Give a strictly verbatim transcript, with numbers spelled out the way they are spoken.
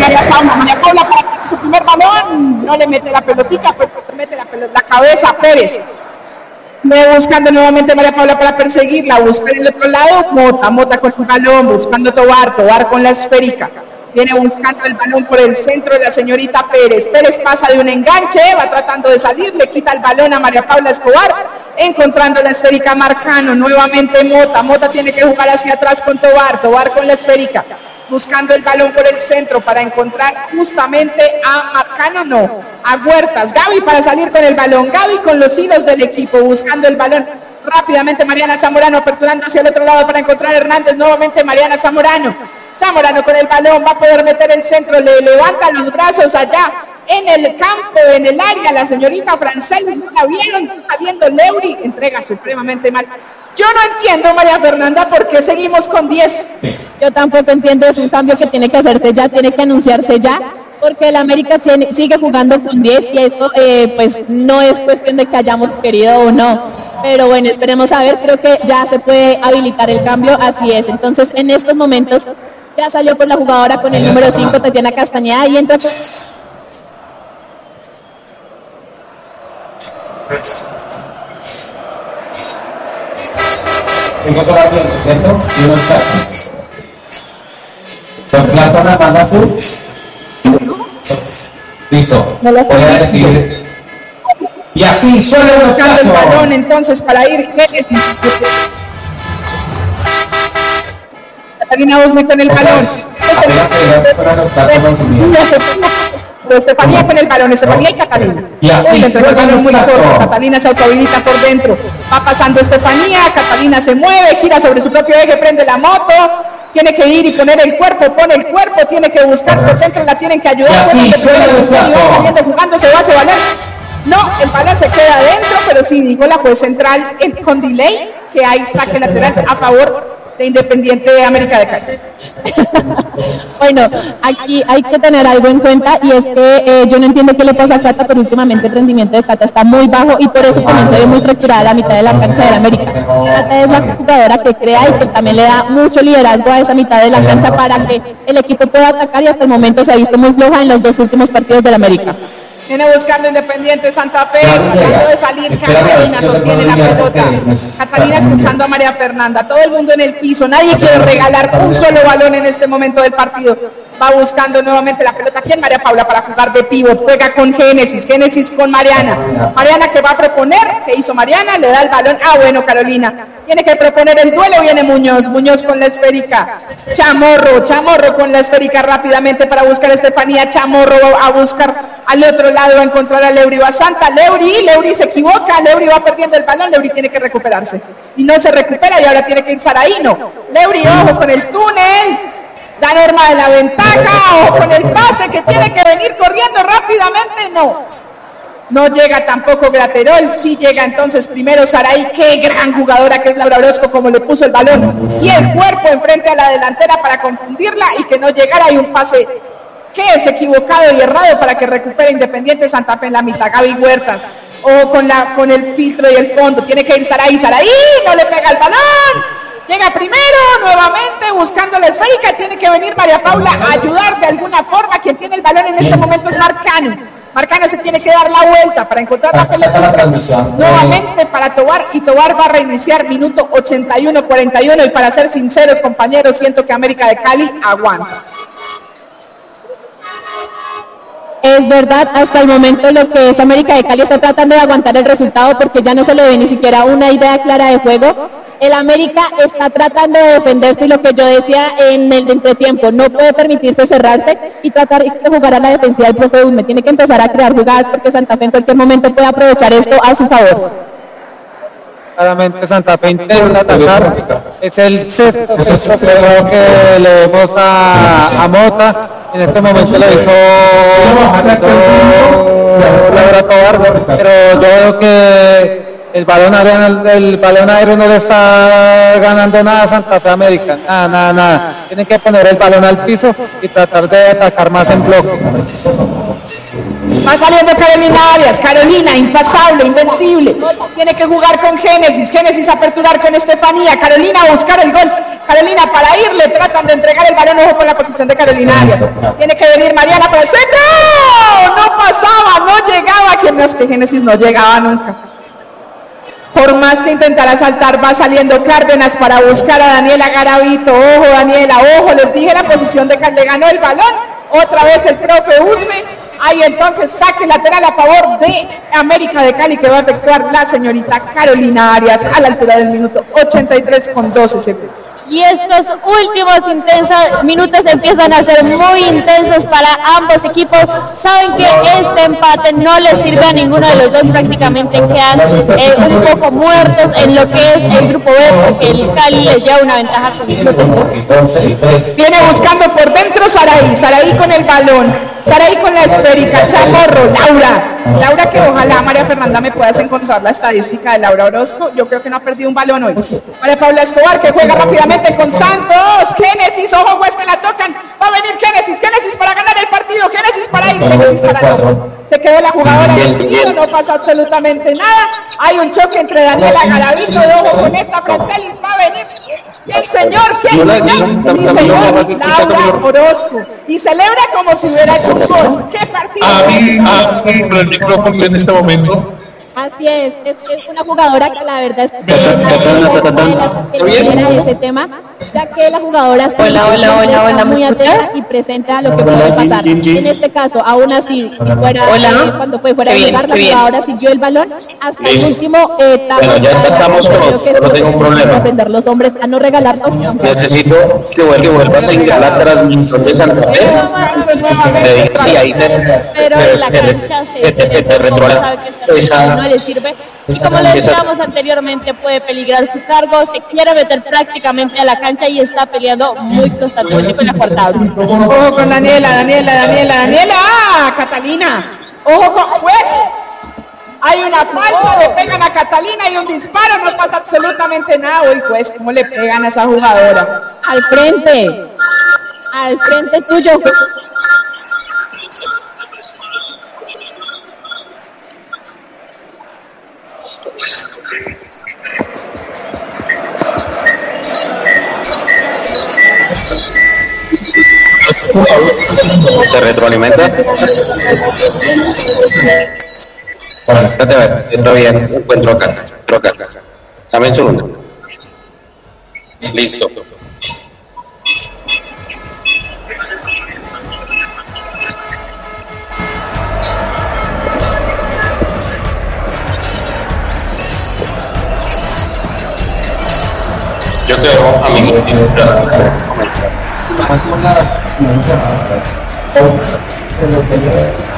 María Paula. María Paula para su primer balón, no le mete la pelotica, pero le mete la, pelota, la cabeza a Pérez. Me buscando nuevamente María Paula para perseguirla, busca en el otro lado, Mota, Mota con el balón, buscando Tobar, Tobar con la esférica. Viene buscando el balón por el centro de la señorita Pérez. Pérez pasa de un enganche, va tratando de salir, le quita el balón a María Paula Escobar, encontrando la esférica Marcano. Nuevamente Mota, Mota tiene que jugar hacia atrás con Tobar, Tobar con la esférica, buscando el balón por el centro para encontrar justamente a Marcano, no, a Huertas. Gaby para salir con el balón, Gaby con los hilos del equipo, buscando el balón. Rápidamente Mariana Zamorano aperturando hacia el otro lado para encontrar a Hernández. Nuevamente Mariana Zamorano. Zamorano con el balón, va a poder meter el centro, le levanta los brazos allá en el campo, en el área. La señorita Francel, no la vieron, saliendo Leuri, entrega supremamente mal. Yo no entiendo, María Fernanda, por qué seguimos con diez. Yo tampoco entiendo, es un cambio que tiene que hacerse ya, tiene que anunciarse ya, porque el América tiene, sigue jugando con diez y esto eh, pues no es cuestión de que hayamos querido o no. Pero bueno, esperemos a ver, creo que ya se puede habilitar el cambio, así es. Entonces, en estos momentos ya salió pues la jugadora con el número cinco, Tatiana Castañeda, y entra... Tengo todo aquí dentro y unos platos. Los platos de la banda azul. Listo. Voy a decir. Y así suena los buscando el balón entonces para ir. Catalina Osme con el balón. Estefanía con el balón, Estefanía y Catalina. Y así el balón muy corto. Catalina se autohabilita por dentro. Va pasando Estefanía, Catalina se mueve, gira sobre su propio eje, prende la moto. Tiene que ir y poner el cuerpo, pone el cuerpo, tiene que buscar por dentro, la tienen que ayudar. Y así suena los saliendo jugando, se va, se va a No, el balón se queda adentro, pero sí dijo la juez central en, con delay que hay saque lateral a favor de Independiente de América de Cali. Bueno, aquí hay que tener algo en cuenta y es que eh, yo no entiendo qué le pasa a Cata, pero últimamente el rendimiento de Cata está muy bajo y por eso también se ve muy fracturada la mitad de la cancha del América. Cata es la jugadora que crea y que también le da mucho liderazgo a esa mitad de la cancha para que el equipo pueda atacar y hasta el momento se ha visto muy floja en los dos últimos partidos del América. Viene buscando Independiente Santa Fe, tratando de salir, Catalina sostiene la pelota. Catalina escuchando a María Fernanda, todo el mundo en el piso, nadie quiere regalar un solo balón en este momento del partido. Va buscando nuevamente la pelota. ¿Quién? María Paula para jugar de pívot, juega con Génesis, Génesis con Mariana. Mariana que va a proponer, ¿qué hizo Mariana? Le da el balón, ah bueno Carolina. Tiene que proponer el duelo, viene Muñoz, Muñoz con la esférica. Chamorro, Chamorro con la esférica rápidamente para buscar a Estefanía. Chamorro a buscar al otro lado, va a encontrar a Leuri Basanta. Leuri, Leuri se equivoca, Leuri va perdiendo el balón, Leuri tiene que recuperarse. Y no se recupera y ahora tiene que ir Saraíno. Leuri, ojo con el túnel. Da Norma de la ventaja, ojo con el pase que tiene que venir corriendo rápidamente, no. No llega tampoco Graterol, sí llega entonces primero Saray, qué gran jugadora que es Laura Orozco, como le puso el balón y el cuerpo enfrente a la delantera para confundirla y que no llegara, y un pase que es equivocado y errado para que recupere Independiente Santa Fe en la mitad. Gaby Huertas, o con, la, con el filtro y el fondo, tiene que ir Saray, Saray, no le pega el balón. Llega primero, nuevamente, buscando la esférica, tiene que venir María Paula a ayudar de alguna forma. Quien tiene el balón en este momento es Marcano. Marcano se tiene que dar la vuelta para encontrar la pelota. Nuevamente para Tobar, y Tobar va a reiniciar minuto ochenta y uno cuarenta y uno, y para ser sinceros, compañeros, siento que América de Cali aguanta. Es verdad, hasta el momento lo que es América de Cali está tratando de aguantar el resultado porque ya no se le ve ni siquiera una idea clara de juego. El América está tratando de defenderse y lo que yo decía en el entretiempo, no puede permitirse cerrarse y tratar de jugar a la defensiva del profe Usme. Tiene que empezar a crear jugadas porque Santa Fe en cualquier momento puede aprovechar esto a su favor. Claramente Santa Fe intenta atacar, es el sexto creo que le vemos a, a Mota, en este momento lo hizo Laura Tobar, pero yo veo que el balón aéreo, el balón aéreo no le está ganando nada a Santa Fe América, nada, nada, nada. Tienen que poner el balón al piso y tratar de atacar más en bloque. Va saliendo Carolina Arias, Carolina, impasable, invencible. Tiene que jugar con Génesis, Génesis aperturar con Estefanía, Carolina a buscar el gol. Carolina para ir, le tratan de entregar el balón, ojo con la posición de Carolina Arias. Tiene que venir Mariana para el centro. No pasaba, no llegaba. ¿Quién es que Génesis no llegaba nunca? Por más que intentara saltar, va saliendo Cárdenas para buscar a Daniela Garavito. Ojo, Daniela, ojo, les dije la posición de Cárdenas, le ganó el balón. Otra vez el profe Usme. Ahí entonces saque lateral a favor de América de Cali, que va a efectuar la señorita Carolina Arias a la altura del minuto ochenta y tres con doce segundos. Y estos últimos intensos minutos empiezan a ser muy intensos para ambos equipos. Saben que este empate no les sirve a ninguno de los dos, prácticamente quedan eh, un poco muertos en lo que es el grupo B, porque el Cali les lleva una ventaja con el grupo. Viene buscando por dentro Saraí, Saraí con el balón, Saraí con la esférica, Chamorro, Laura. Laura, que ojalá María Fernanda me puedas encontrar la estadística de Laura Orozco. Yo creo que no ha perdido un balón hoy. María Paula Escobar, que juega rápidamente con Santos. Génesis, ojo, pues que la tocan. Va a venir Génesis, Génesis para ganar el partido. Génesis para ir, Génesis para no. Se quedó la jugadora en el piso, no pasa absolutamente nada. Hay un choque entre Daniela Garavito y ojo con esta Francelis. Va a venir. ¿Quién, señor? ¿Quién, señor? Sí, señor. Laura Orozco. Y celebra como si hubiera hecho un gol. ¿Qué partido? A mí, a mí, con el micrófono en este momento. Así es, es, es una jugadora que la verdad es que la es una de las que lidera ese tema, ya que la jugadora siempre, Hola, hola, siempre hola, está hola, muy ¿me escuchas? atenta y presente a lo que puede pasar. En este caso, aún así, si fuera, Hola. eh, cuando fue fuera Qué de bien, lugar, la qué bien. jugadora siguió el balón hasta el último etapa. Bueno, ya estamos Creo todos, que es no lo que tengo un tienen que problema. aprender los hombres a no regalarnos. Necesito que vuel- que vuelvas a ingresar la transmisión de Santa Fe. Eh, Sí, ahí te, Pero te- en la te- cancha te- se, te- te- te se retrola- sabe que esta esa- no le sirve. Y como le decíamos anteriormente, puede peligrar su cargo, se quiere meter prácticamente a la cancha y está peleando muy constantemente con la cuartada. Ojo con Daniela, Daniela, Daniela, Daniela. ¡Ah! Catalina. Ojo con juez. Hay una falta, le pegan a Catalina y un disparo, no pasa absolutamente nada. Uy, juez, ¿cómo le pegan a esa jugadora? Al frente, al frente tuyo. se retroalimenta. Bueno, espérate a ver, entro bien, encuentro acá, entro acá. Dame un segundo. Listo. Yo creo, amigo, Más una,